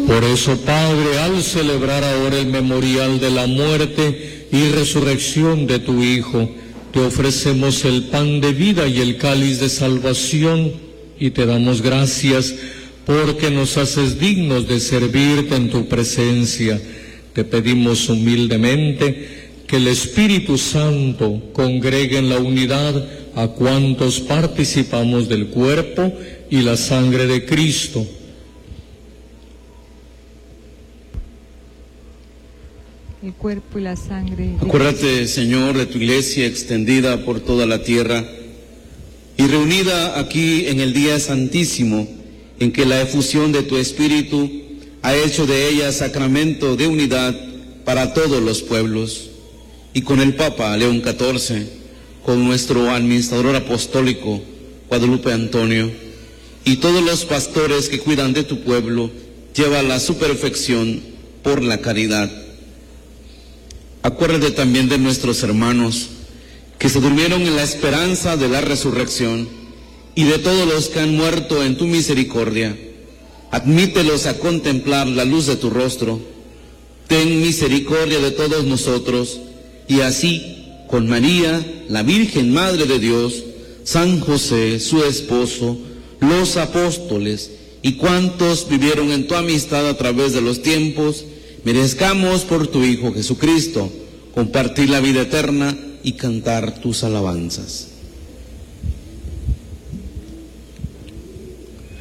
Por eso, Padre, al celebrar ahora el memorial de la muerte y resurrección de tu Hijo, te ofrecemos el pan de vida y el cáliz de salvación y te damos gracias porque nos haces dignos de servirte en tu presencia. Te pedimos humildemente que el Espíritu Santo congregue en la unidad a cuantos participamos del cuerpo y la sangre de Cristo. El cuerpo y la sangre. Acuérdate, Señor, de tu iglesia extendida por toda la tierra y reunida aquí en el día santísimo, en que la efusión de tu Espíritu ha hecho de ella sacramento de unidad para todos los pueblos. Y con el Papa León XIV, con nuestro administrador apostólico Guadalupe Antonio, y todos los pastores que cuidan de tu pueblo, llévala a su perfección por la caridad. Acuérdate también de nuestros hermanos que se durmieron en la esperanza de la resurrección y de todos los que han muerto en tu misericordia. Admítelos a contemplar la luz de tu rostro. Ten misericordia de todos nosotros y así, con María, la Virgen Madre de Dios, San José, su esposo, los apóstoles y cuantos vivieron en tu amistad a través de los tiempos, merezcamos por tu Hijo Jesucristo compartir la vida eterna y cantar tus alabanzas.